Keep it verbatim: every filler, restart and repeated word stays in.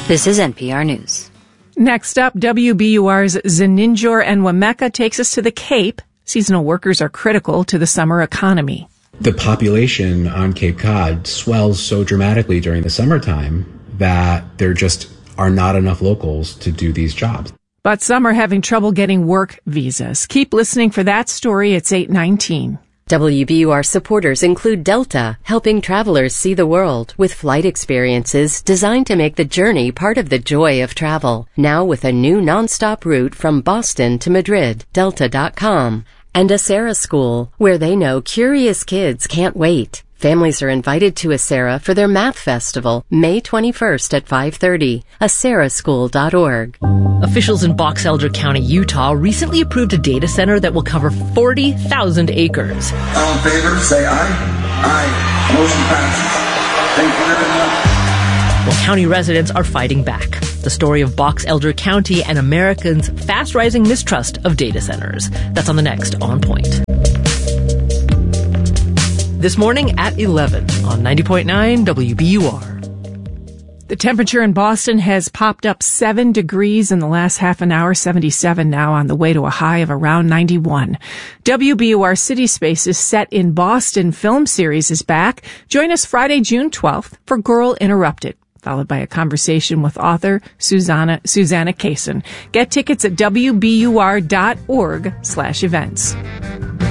This is N P R News. Next up, W B U R's Zeninjor and Wameka takes us to the Cape. Seasonal workers are critical to the summer economy. The population on Cape Cod swells so dramatically during the summertime that there just are not enough locals to do these jobs. But some are having trouble getting work visas. Keep listening for that story. It's eight nineteen. W B U R supporters include Delta, helping travelers see the world with flight experiences designed to make the journey part of the joy of travel. Now with a new nonstop route from Boston to Madrid, delta dot com. And Acera School, where they know curious kids can't wait. Families are invited to Acera for their math festival, May twenty-first at five thirty. acera school dot org. Officials in Box Elder County, Utah, recently approved a data center that will cover forty thousand acres. All in favor, say aye. Aye. Motion passes. Thank you very much. Well, county residents are fighting back. The story of Box Elder County and Americans' fast-rising mistrust of data centers. That's on the next On Point. This morning at eleven on ninety point nine W B U R. The temperature in Boston has popped up seven degrees in the last half an hour, seventy-seven now, on the way to a high of around ninety-one. W B U R City Spaces Set in Boston film series is back. Join us Friday, June twelfth for Girl Interrupted, followed by a conversation with author Susanna Susanna Kaysen. Get tickets at W B U R dot org slash events.